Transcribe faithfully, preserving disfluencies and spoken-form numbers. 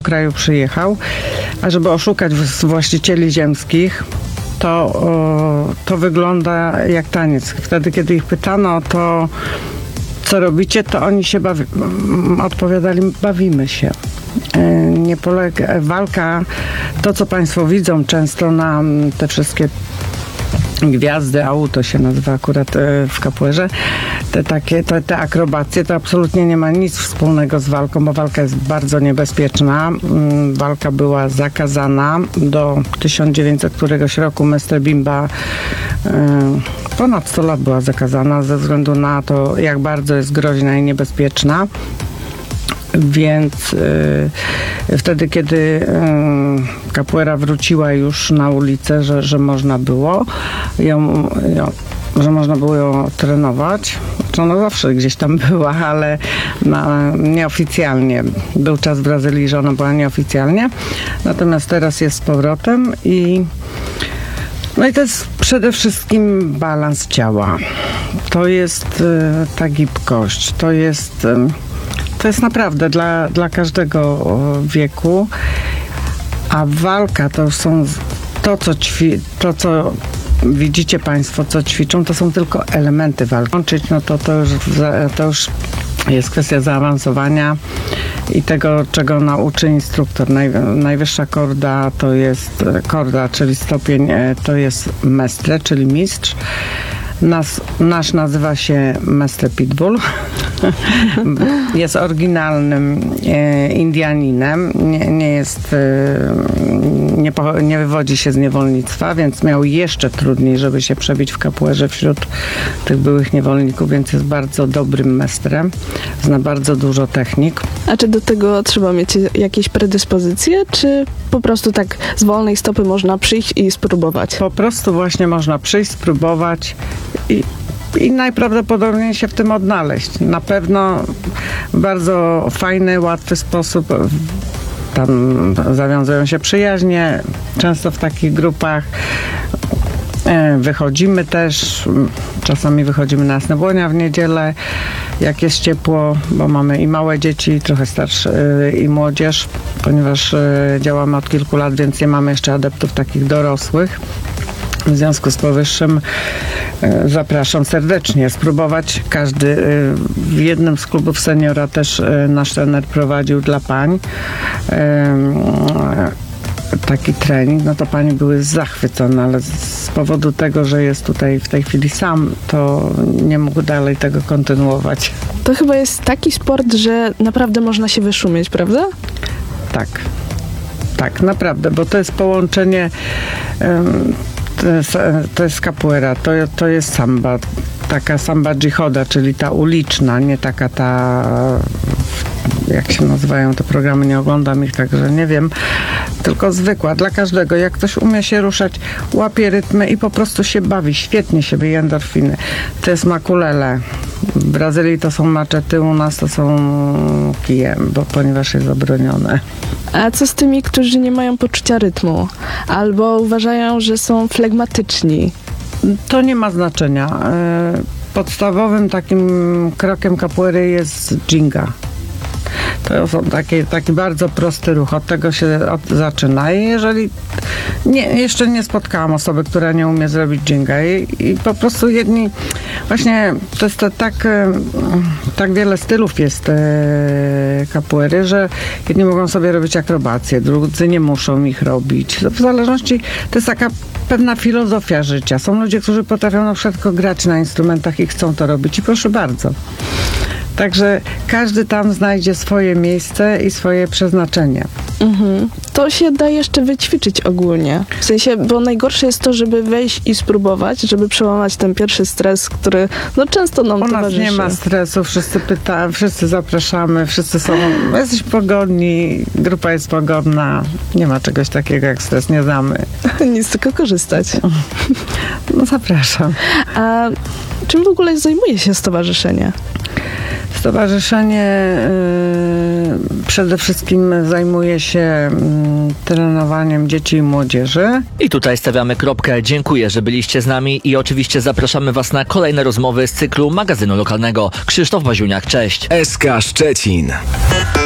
kraju przyjechał, a żeby oszukać właścicieli ziemskich, to, o, to wygląda jak taniec. Wtedy, kiedy ich pytano o to, co robicie, to oni się bawi, odpowiadali, bawimy się. Nie polega, walka, to co Państwo widzą często na te wszystkie gwiazdy, au to się nazywa akurat w kapoeirze, te takie, te, te akrobacje, to absolutnie nie ma nic wspólnego z walką, bo walka jest bardzo niebezpieczna. Walka była zakazana do tysiąc dziewięćset któregoś roku. Mestre Bimba ponad sto lat była zakazana ze względu na to, jak bardzo jest groźna i niebezpieczna. Więc y, wtedy, kiedy y, capoeira wróciła już na ulicę, że, że można było ją, ją, że można było ją trenować, to ona zawsze gdzieś tam była, ale na, nieoficjalnie. Był czas w Brazylii, że ona była nieoficjalnie, natomiast teraz jest z powrotem i no i to jest przede wszystkim balans ciała. To jest y, ta gibkość, to jest y, To jest naprawdę dla, dla każdego wieku, a walka to są to, co, ćwi, to, co widzicie Państwo, co ćwiczą, to są tylko elementy walki. Łączyć, no to, to, już, to już jest kwestia zaawansowania i tego, czego nauczy instruktor. Naj, najwyższa korda to jest korda, czyli stopień, to jest mestre, czyli mistrz. Nas, nasz nazywa się Mestre Pitbull. Jest oryginalnym e, Indianinem. Nie, nie jest, e, nie, po, nie wywodzi się z niewolnictwa, więc miał jeszcze trudniej, żeby się przebić w capoeirze wśród tych byłych niewolników, więc jest bardzo dobrym mestrem. Zna bardzo dużo technik. A czy do tego trzeba mieć jakieś predyspozycje, czy po prostu tak z wolnej stopy można przyjść i spróbować? Po prostu właśnie można przyjść, spróbować i I najprawdopodobniej się w tym odnaleźć. Na pewno w bardzo fajny, łatwy sposób. Tam zawiązują się przyjaźnie, często w takich grupach. Wychodzimy też, czasami wychodzimy na Jasnobłonia w niedzielę, jak jest ciepło, bo mamy i małe dzieci, i trochę starsze, i młodzież, ponieważ działamy od kilku lat, więc nie mamy jeszcze adeptów takich dorosłych. W związku z powyższym zapraszam serdecznie spróbować. Każdy w jednym z klubów seniora też nasz trener prowadził dla pań taki trening, no to panie były zachwycone, ale z powodu tego, że jest tutaj w tej chwili sam, to nie mógł dalej tego kontynuować. To chyba jest taki sport, że naprawdę można się wyszumieć, prawda? Tak, tak, naprawdę, bo to jest połączenie um, To jest, to jest capoeira, to, to jest samba, taka samba dżihoda, czyli ta uliczna, nie taka ta, jak się nazywają te programy, nie oglądam ich, także nie wiem, tylko zwykła, dla każdego. Jak ktoś umie się ruszać, łapie rytmy i po prostu się bawi, świetnie się bije endorfiny. To jest makulele. W Brazylii to są maczety, u nas to są kije, bo ponieważ jest zabronione. A co z tymi, którzy nie mają poczucia rytmu? Albo uważają, że są flegmatyczni? To nie ma znaczenia. Podstawowym takim krokiem capoeiry jest dżinga. To są takie, taki bardzo prosty ruch. Od tego się od, zaczyna. I jeżeli nie, jeszcze nie spotkałam osoby, która nie umie zrobić dżinga. I, i po prostu jedni, właśnie to jest to tak, tak wiele stylów jest e, capoeiry, że jedni mogą sobie robić akrobacje, drudzy nie muszą ich robić. W zależności, to jest taka pewna filozofia życia. Są ludzie, którzy potrafią na przykład tylko grać na instrumentach i chcą to robić. I proszę bardzo. Także każdy tam znajdzie swoje miejsce i swoje przeznaczenie. Mhm. To się da jeszcze wyćwiczyć ogólnie. W sensie, bo najgorsze jest to, żeby wejść i spróbować, żeby przełamać ten pierwszy stres, który no często nam U towarzyszy. nas nie ma stresu, wszyscy pytają, wszyscy zapraszamy, wszyscy są, jesteśmy pogodni, grupa jest pogodna, nie ma czegoś takiego jak stres, nie znamy. Nic, tylko korzystać. No zapraszam. A czym w ogóle zajmuje się stowarzyszenie? Stowarzyszenie y, przede wszystkim zajmuje się y, trenowaniem dzieci i młodzieży. I tutaj stawiamy kropkę. Dziękuję, że byliście z nami i oczywiście zapraszamy Was na kolejne rozmowy z cyklu magazynu lokalnego. Krzysztof Baziuniak, cześć. S K Szczecin.